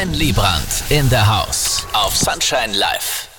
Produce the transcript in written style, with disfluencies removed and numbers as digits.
Sven Liebrandt in the house auf Sunshine Live.